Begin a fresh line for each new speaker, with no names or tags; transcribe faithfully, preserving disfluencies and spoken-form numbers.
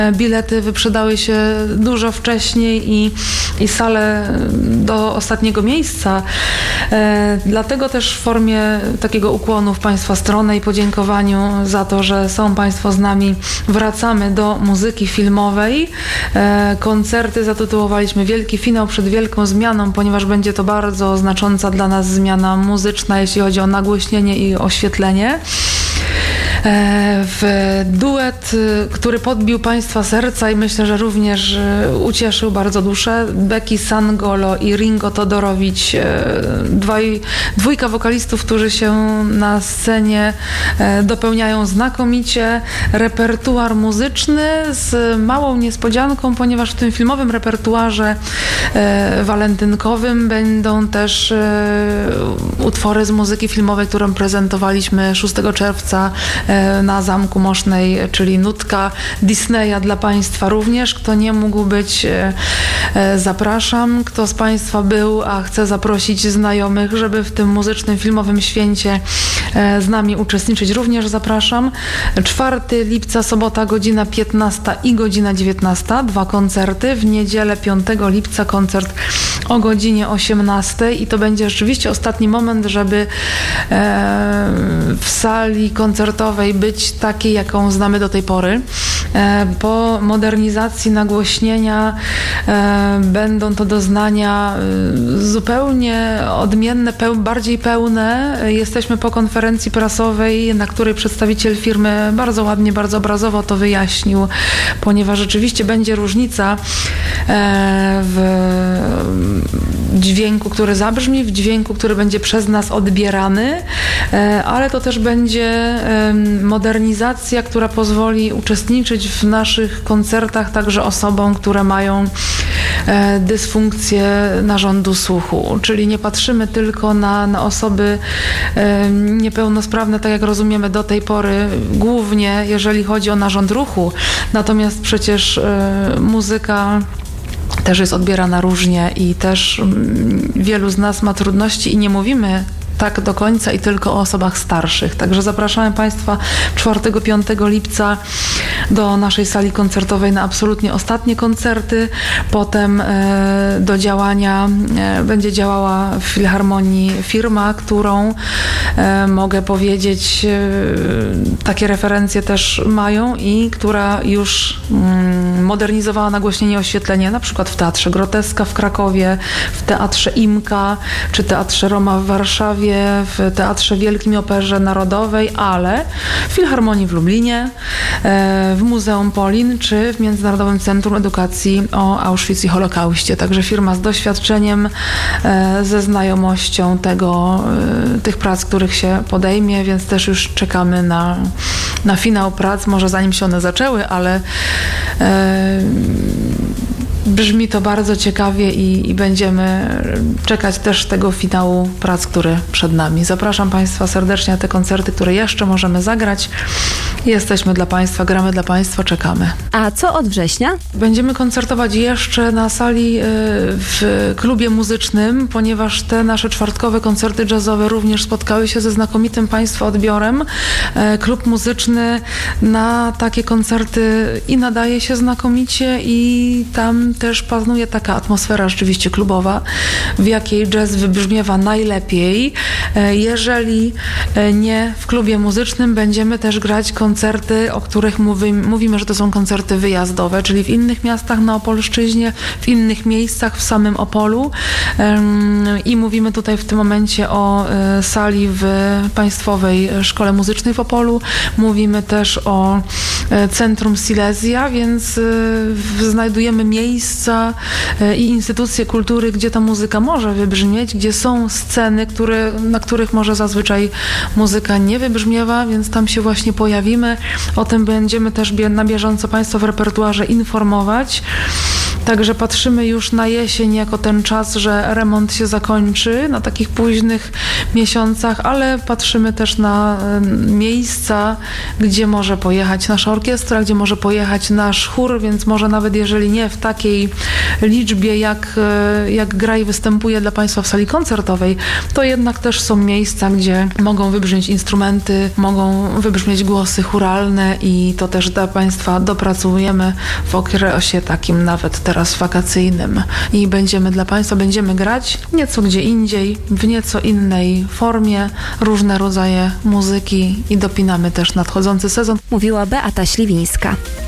Bilety wyprzedały się dużo wcześniej i, i sale do ostatniego miejsca. E, dlatego też w formie takiego ukłonu w Państwa stronę i podziękowaniu za to, że są Państwo z nami, wracamy do muzyki filmowej. E, koncerty zatytułowaliśmy Wielki Finał przed Wielką Zmianą, ponieważ będzie to bardzo znacząca dla nas zmiana muzyczna, jeśli chodzi o nagłośnienie i oświetlenie. W duet, który podbił Państwa serca i myślę, że również ucieszył bardzo duszę, Becky Sangolo i Ringo Todorowicz, dwaj, dwójka wokalistów, którzy się na scenie dopełniają znakomicie. Repertuar muzyczny z małą niespodzianką, ponieważ w tym filmowym repertuarze walentynkowym będą też utwory z muzyki filmowej, którą prezentowaliśmy szóstego czerwca na Zamku Mosznej, czyli nutka Disneya dla Państwa również. Kto nie mógł być, zapraszam. Kto z Państwa był, a chce zaprosić znajomych, żeby w tym muzycznym, filmowym święcie z nami uczestniczyć, również zapraszam. czwartego lipca, sobota, godzina piętnasta i godzina dziewiętnasta. Dwa koncerty. W niedzielę piątego lipca koncert o godzinie osiemnastej i to będzie rzeczywiście ostatni moment, żeby w sali koncertowej być takiej, jaką znamy do tej pory. Po modernizacji nagłośnienia będą to doznania zupełnie odmienne, peł, bardziej pełne. Jesteśmy po konferencji prasowej, na której przedstawiciel firmy bardzo ładnie, bardzo obrazowo to wyjaśnił, ponieważ rzeczywiście będzie różnica w dźwięku, który zabrzmi, w dźwięku, który będzie przez nas odbierany, ale to też będzie modernizacja, która pozwoli uczestniczyć w naszych koncertach także osobom, które mają dysfunkcję narządu słuchu, czyli nie patrzymy tylko na, na osoby niepełnosprawne, tak jak rozumiemy do tej pory, głównie jeżeli chodzi o narząd ruchu, natomiast przecież muzyka też jest odbierana różnie i też wielu z nas ma trudności i nie mówimy tak do końca i tylko o osobach starszych. Także zapraszamy Państwa czwartego piątego lipca do naszej sali koncertowej na absolutnie ostatnie koncerty. Potem e, do działania e, będzie działała w Filharmonii firma, którą e, mogę powiedzieć, e, takie referencje też mają i która już mm, modernizowała nagłośnienie i oświetlenie, na przykład w Teatrze Groteska w Krakowie, w Teatrze Imka, czy Teatrze Roma w Warszawie, w Teatrze Wielkim i Operze Narodowej, ale w Filharmonii w Lublinie, w Muzeum Polin, czy w Międzynarodowym Centrum Edukacji o Auschwitz i Holokauście. Także firma z doświadczeniem, ze znajomością tego, tych prac, których się podejmie, więc też już czekamy na, na finał prac, może zanim się one zaczęły, ale e, brzmi to bardzo ciekawie i, i będziemy czekać też tego finału prac, który przed nami. Zapraszam Państwa serdecznie na te koncerty, które jeszcze możemy zagrać. Jesteśmy dla Państwa, gramy dla Państwa, czekamy.
A co od września?
Będziemy koncertować jeszcze na sali w klubie muzycznym, ponieważ te nasze czwartkowe koncerty jazzowe również spotkały się ze znakomitym Państwa odbiorem. Klub muzyczny na takie koncerty i nadaje się znakomicie i tam też panuje taka atmosfera rzeczywiście klubowa, w jakiej jazz wybrzmiewa najlepiej. Jeżeli nie w klubie muzycznym, będziemy też grać koncerty, o których mówi, mówimy, że to są koncerty wyjazdowe, czyli w innych miastach na Opolszczyźnie, w innych miejscach w samym Opolu. I mówimy tutaj w tym momencie o sali w Państwowej Szkole Muzycznej w Opolu. Mówimy też o Centrum Silesia, więc znajdujemy miejsca i instytucje kultury, gdzie ta muzyka może wybrzmieć, gdzie są sceny, które, na których może zazwyczaj muzyka nie wybrzmiewa, więc tam się właśnie pojawimy. O tym będziemy też na bieżąco Państwa w repertuarze informować. Także patrzymy już na jesień jako ten czas, że remont się zakończy na takich późnych miesiącach, ale patrzymy też na miejsca, gdzie może pojechać nasza orkiestra, gdzie może pojechać nasz chór, więc może nawet jeżeli nie w takiej liczbie, jak, jak gra i występuje dla Państwa w sali koncertowej, to jednak też są miejsca, gdzie mogą wybrzmieć instrumenty, mogą wybrzmieć głosy chóralne i to też dla Państwa dopracujemy w okresie takim nawet teraz wakacyjnym i będziemy dla Państwa, będziemy grać nieco gdzie indziej, w nieco innej formie, różne rodzaje muzyki i dopinamy też nadchodzący sezon.
Mówiła Beata Śliwińska.